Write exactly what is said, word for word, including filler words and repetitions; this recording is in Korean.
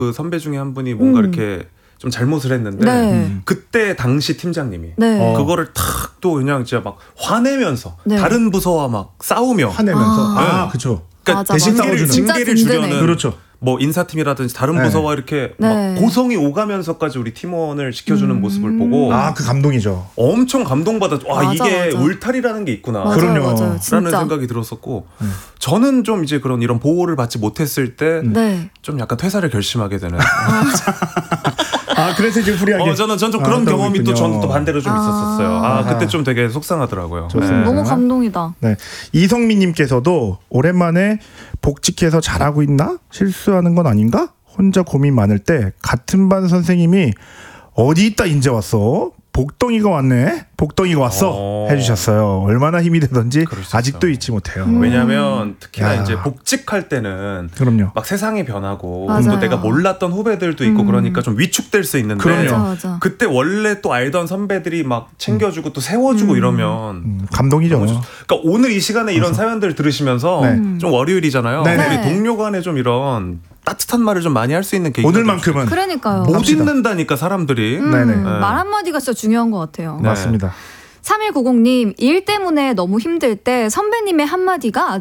그 선배 중에 한 분이 뭔가 음. 이렇게 좀 잘못을 했는데 네. 그때 당시 팀장님이 네. 어. 그거를 탁 또 그냥 진짜 막 화내면서 네. 다른 부서와 막 싸우며 화내면서. 아. 아, 그쵸. 그러니까 맞아, 대신 맞아. 징계를, 진짜 징계를 든든해. 주려는 그렇죠. 뭐 인사팀이라든지 다른 네. 부서와 이렇게 네. 막 고성이 오가면서까지 우리 팀원을 지켜주는 음. 모습을 보고 아, 그 감동이죠. 엄청 감동받아. 와 맞아, 이게 맞아. 울타리라는 게 있구나. 맞아요, 그럼요. 맞아요. 라는 진짜. 생각이 들었었고 음. 저는 좀 이제 그런 이런 보호를 받지 못했을 때 좀 네. 약간 퇴사를 결심하게 되는. 아, 그래서 지금 프리하게. 어, 저는 전 좀 아, 그런 그러고 경험이 또 있군요. 저는 또 반대로 좀 아. 있었었어요. 아 아하. 그때 좀 되게 속상하더라고요. 좋습니다. 네. 너무 감동이다. 네. 이성민님께서도 오랜만에 복직해서 잘하고 있나? 실수하는 건 아닌가? 혼자 고민 많을 때 같은 반 선생님이 어디 있다 인제 왔어? 복덩이가 왔네? 복덩이가 왔어? 어. 해주셨어요. 얼마나 힘이 되던지 그럴 수 아직도 있죠. 잊지 못해요. 음. 왜냐하면 특히나 야. 이제 복직할 때는 그럼요. 막 세상이 변하고 맞아요. 또 내가 몰랐던 후배들도 있고 음. 그러니까 좀 위축될 수 있는데 그럼요. 맞아, 맞아. 그때 원래 또 알던 선배들이 막 챙겨주고 또 세워주고 음. 이러면 음, 감동이죠. 너무 좋- 그러니까 오늘 이 시간에 이런 사연들 들으시면서 네. 좀 월요일이잖아요. 네. 우리 네. 동료 간에 좀 이런 따뜻한 말을 좀 많이 할 수 있는 계기가 오늘만큼은 그러니까요. 못 합시다. 잊는다니까 사람들이. 음, 네네. 말 한마디가 진짜 중요한 것 같아요. 네. 맞습니다. 삼일구공님 일 때문에 너무 힘들 때 선배님의 한마디가